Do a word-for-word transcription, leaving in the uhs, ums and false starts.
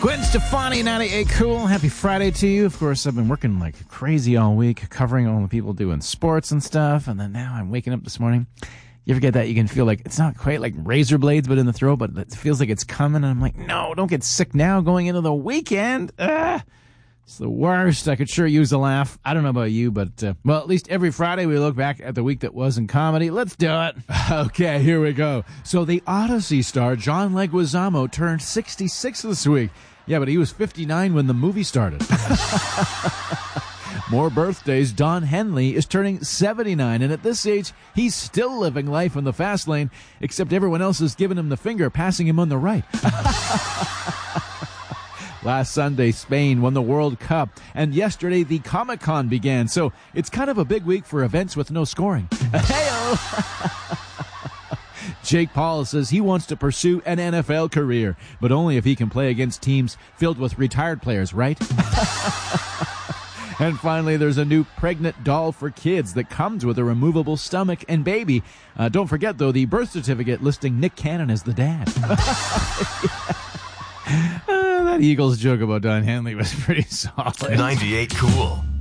Gwen Stefani, ninety-eight Cool. Happy Friday to you. Of course, I've been working like crazy all week, covering all the people doing sports and stuff, and then now I'm waking up this morning. You ever get that? You can feel like it's not quite like razor blades, but in the throat, but it feels like it's coming, and I'm like, no, don't get sick now going into the weekend. Ugh. It's the worst. I could sure use a laugh. I don't know about you, but, uh, well, at least every Friday we look back at the week that was in comedy. Let's do it. Okay, here we go. So the Odyssey star, John Leguizamo, turned sixty-six this week. Yeah, but he was fifty-nine when the movie started. More birthdays. Don Henley is turning seventy-nine, and at this age, he's still living life in the fast lane, except everyone else is giving him the finger, passing him on the right. Last Sunday, Spain won the World Cup, and yesterday the Comic-Con began, so it's kind of a big week for events with no scoring. Hey-o! Jake Paul says he wants to pursue an N F L career, but only if he can play against teams filled with retired players, right? And finally, there's a new pregnant doll for kids that comes with a removable stomach and baby. Uh, don't forget, though, the birth certificate listing Nick Cannon as the dad. Uh, that Eagles joke about Don Henley was pretty solid. ninety-eight Cool.